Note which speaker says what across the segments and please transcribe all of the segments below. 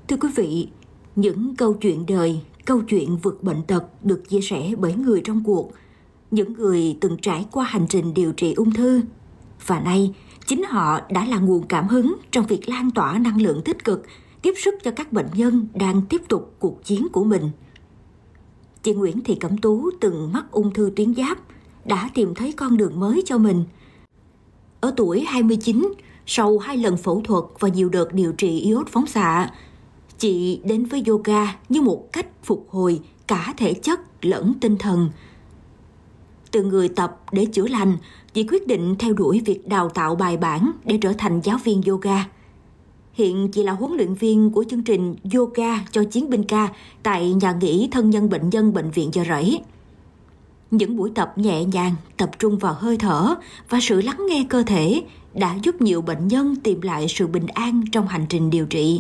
Speaker 1: Thưa quý vị, những câu chuyện đời, câu chuyện vượt bệnh tật được chia sẻ bởi người trong cuộc, những người từng trải qua hành trình điều trị ung thư. Và nay, chính họ đã là nguồn cảm hứng trong việc lan tỏa năng lượng tích cực, tiếp sức cho các bệnh nhân đang tiếp tục cuộc chiến của mình. Chị Nguyễn Thị Cẩm Tú từng mắc ung thư tuyến giáp, đã tìm thấy con đường mới cho mình. Ở tuổi 29, sau 2 lần phẫu thuật và nhiều đợt điều trị iốt phóng xạ, chị đến với yoga như một cách phục hồi cả thể chất lẫn tinh thần. Từ người tập để chữa lành, chị quyết định theo đuổi việc đào tạo bài bản để trở thành giáo viên yoga. Hiện chị là huấn luyện viên của chương trình yoga cho chiến binh ca tại nhà nghỉ thân nhân bệnh nhân Bệnh viện Chợ Rẫy. Những buổi tập nhẹ nhàng, tập trung vào hơi thở và sự lắng nghe cơ thể đã giúp nhiều bệnh nhân tìm lại sự bình an trong hành trình điều trị.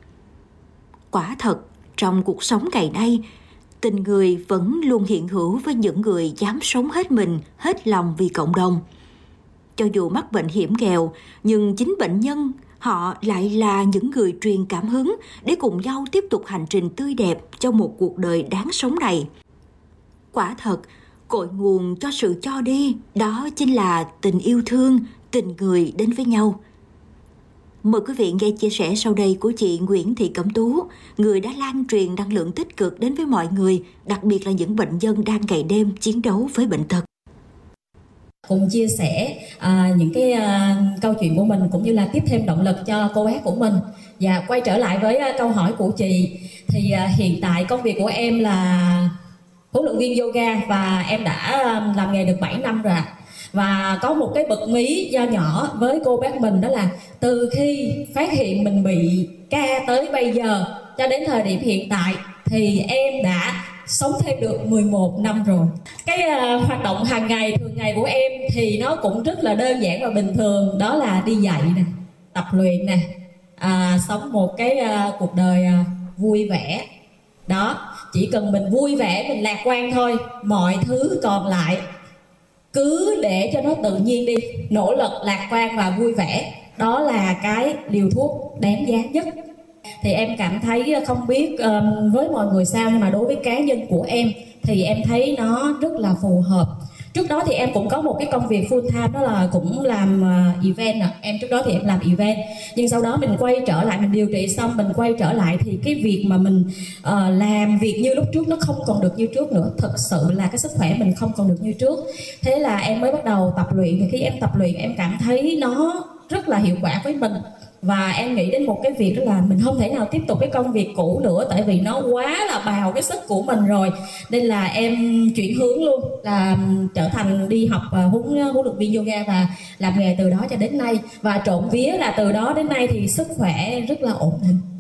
Speaker 1: Quả thật, trong cuộc sống ngày nay, tình người vẫn luôn hiện hữu với những người dám sống hết mình, hết lòng vì cộng đồng. Cho dù mắc bệnh hiểm nghèo, nhưng chính bệnh nhân, họ lại là những người truyền cảm hứng để cùng nhau tiếp tục hành trình tươi đẹp trong một cuộc đời đáng sống này. Quả thật, cội nguồn cho sự cho đi, đó chính là tình yêu thương, tình người đến với nhau. Mời quý vị nghe chia sẻ sau đây của chị Nguyễn Thị Cẩm Tú, người đã lan truyền năng lượng tích cực đến với mọi người, đặc biệt là những bệnh nhân đang ngày đêm chiến đấu với bệnh tật.
Speaker 2: Cùng chia sẻ những cái câu chuyện của mình cũng như là tiếp thêm động lực cho cô bé của mình. Và quay trở lại với câu hỏi của chị, thì hiện tại công việc của em là huấn luyện viên yoga và em đã làm nghề được 7 năm rồi. Và có một cái bật mí nho nhỏ với cô bác mình, đó là từ khi phát hiện mình bị ca tới bây giờ cho đến thời điểm hiện tại thì em đã sống thêm được 11 năm rồi. Cái hoạt động hàng ngày, thường ngày của em thì nó cũng rất là đơn giản và bình thường. Đó là đi dạy nè, tập luyện nè, sống một cái cuộc đời vui vẻ. Đó, chỉ cần mình vui vẻ, mình lạc quan thôi, mọi thứ còn lại cứ để cho nó tự nhiên đi. Nỗ lực, lạc quan và vui vẻ, đó là cái liều thuốc đáng giá nhất. Thì em cảm thấy không biết với mọi người sao, nhưng mà đối với cá nhân của em thì em thấy nó rất là phù hợp. Trước đó thì em cũng có một cái công việc full time, đó là cũng làm event. Em trước đó thì em làm event, nhưng sau đó mình quay trở lại, mình điều trị xong mình quay trở lại thì cái việc mà mình làm việc như lúc trước nó không còn được như trước nữa. Thực sự là cái sức khỏe mình không còn được như trước. Thế là em mới bắt đầu tập luyện. Thì khi em tập luyện em cảm thấy nó rất là hiệu quả với mình. Và em nghĩ đến một cái việc, đó là mình không thể nào tiếp tục cái công việc cũ nữa, tại vì nó quá là bào cái sức của mình rồi. Nên là em chuyển hướng luôn, là trở thành đi học huấn luyện viên yoga và làm nghề từ đó cho đến nay. Và trộm vía là từ đó đến nay thì sức khỏe rất là ổn định.